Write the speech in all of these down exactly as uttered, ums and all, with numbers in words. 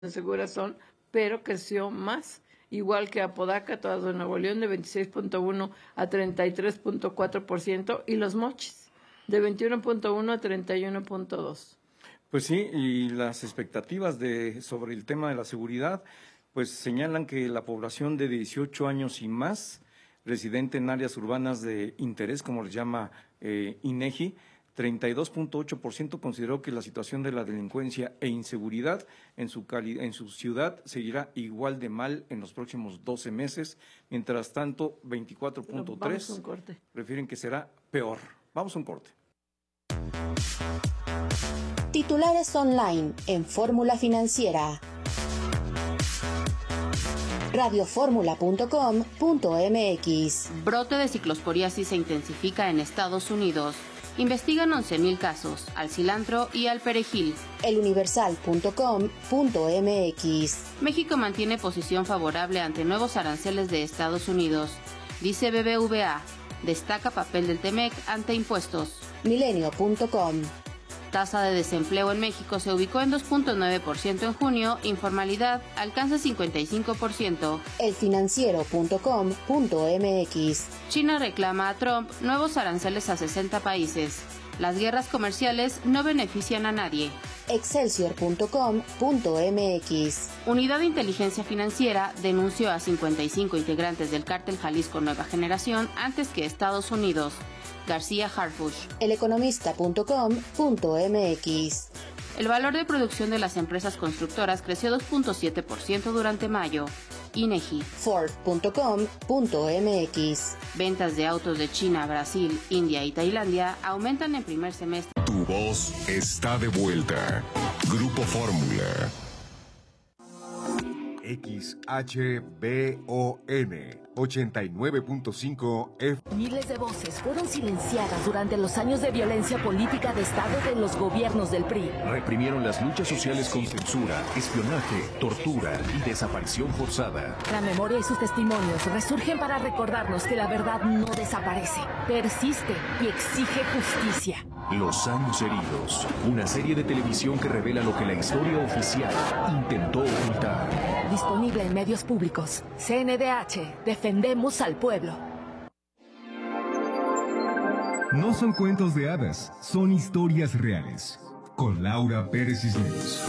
Segurazón, pero creció más, igual que Apodaca, todas de Nuevo León, de veintiséis punto uno a treinta y tres punto cuatro por ciento, y Los Mochis, de veintiuno punto uno a treinta y uno punto dos. Pues sí, y las expectativas de sobre el tema de la seguridad, pues señalan que la población de dieciocho años y más, residente en áreas urbanas de interés, como les llama eh, INEGI, treinta y dos punto ocho por ciento consideró que la situación de la delincuencia e inseguridad en su, cali en su ciudad seguirá igual de mal en los próximos doce meses. Mientras tanto, veinticuatro punto tres por ciento refieren que será peor. Vamos a un corte. Titulares online en Fórmula Financiera. radioformula punto com punto m x. Brote de ciclosporiasis se intensifica en Estados Unidos. Investigan once mil casos, al cilantro y al perejil. eluniversal punto com punto m x. México mantiene posición favorable ante nuevos aranceles de Estados Unidos. Dice B B V A, destaca papel del Temec ante impuestos. milenio punto com. Tasa de desempleo en México se ubicó en dos punto nueve por ciento en junio, informalidad alcanza cincuenta y cinco por ciento. elfinanciero punto com punto m x. China reclama a Trump nuevos aranceles a sesenta países. Las guerras comerciales no benefician a nadie. excelsior punto com punto m x. Unidad de Inteligencia Financiera denunció a cincuenta y cinco integrantes del cártel Jalisco Nueva Generación antes que Estados Unidos. García Harfuch. eleconomista punto com punto m x. El valor de producción de las empresas constructoras creció dos punto siete por ciento durante mayo. INEGI. Ford punto com punto m x. Ventas de autos de China, Brasil, India y Tailandia aumentan en primer semestre. Tu voz está de vuelta. Grupo Fórmula. X H B O N ochenta y nueve punto cinco F. Miles de voces fueron silenciadas durante los años de violencia política de Estado de los gobiernos del P R I. Reprimieron las luchas sociales con censura, espionaje, tortura y desaparición forzada. La memoria y sus testimonios resurgen para recordarnos que la verdad no desaparece, persiste y exige justicia. Los años heridos, una serie de televisión que revela lo que la historia oficial intentó ocultar. Disponible en medios públicos. C N D H, defendemos al pueblo. No son cuentos de hadas, son historias reales. Con Laura Pérez Cisneros.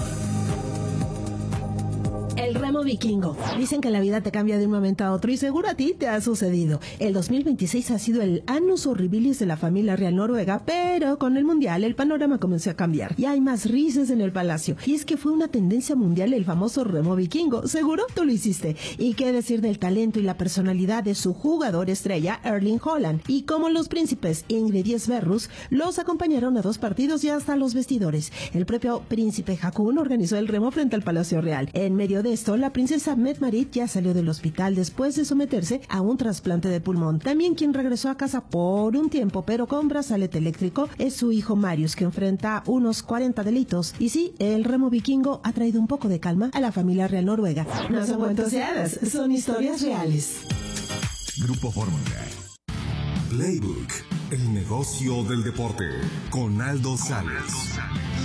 El remo vikingo. Dicen que la vida te cambia de un momento a otro y seguro a ti te ha sucedido. El dos mil veintiséis ha sido el annus horribilis de la familia real noruega, pero con el mundial el panorama comenzó a cambiar y hay más risas en el palacio. Y es que fue una tendencia mundial el famoso remo vikingo. Seguro tú lo hiciste. Y qué decir del talento y la personalidad de su jugador estrella, Erling Haaland. Y como los príncipes Ingrid y Sverrus los acompañaron a dos partidos y hasta los vestidores. El propio príncipe Haakon organizó el remo frente al Palacio Real. En medio de esto, la princesa Mette-Marit ya salió del hospital después de someterse a un trasplante de pulmón. También quien regresó a casa por un tiempo, pero con brazalete eléctrico, es su hijo Marius, que enfrenta unos cuarenta delitos. Y sí, el remo vikingo ha traído un poco de calma a la familia real noruega. No son cuentos de hadas, son historias reales. Grupo Fórmula. Playbook, el negocio del deporte, con Aldo Sales.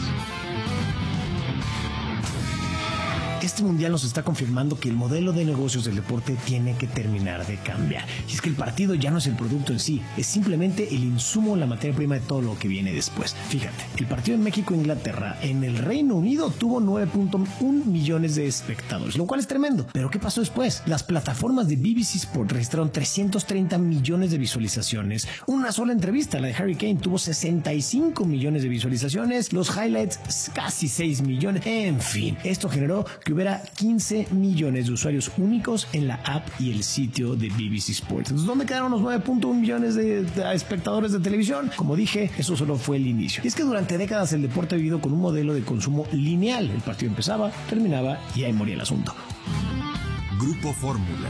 Este mundial nos está confirmando que el modelo de negocios del deporte tiene que terminar de cambiar. Y es que el partido ya no es el producto en sí, es simplemente el insumo, la materia prima de todo lo que viene después. Fíjate, el partido en México-Inglaterra en el Reino Unido tuvo nueve punto uno millones de espectadores, lo cual es tremendo. Pero ¿qué pasó después? Las plataformas de B B C Sport registraron trescientos treinta millones de visualizaciones. Una sola entrevista, la de Harry Kane, tuvo sesenta y cinco millones de visualizaciones. Los highlights, casi seis millones. En fin, esto generó que hubiera quince millones de usuarios únicos en la app y el sitio de B B C Sports. Entonces, ¿dónde quedaron los nueve punto uno millones de, de espectadores de televisión? Como dije, eso solo fue el inicio. Y es que durante décadas el deporte ha vivido con un modelo de consumo lineal. El partido empezaba, terminaba y ahí moría el asunto. Grupo Fórmula.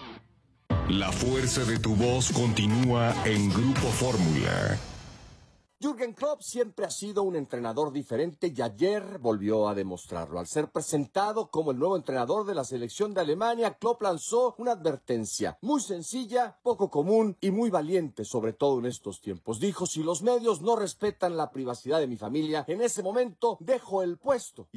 La fuerza de tu voz continúa en Grupo Fórmula. Jürgen Klopp siempre ha sido un entrenador diferente y ayer volvió a demostrarlo. Al ser presentado como el nuevo entrenador de la selección de Alemania, Klopp lanzó una advertencia muy sencilla, poco común y muy valiente, sobre todo en estos tiempos. Dijo: si los medios no respetan la privacidad de mi familia, en ese momento dejo el puesto.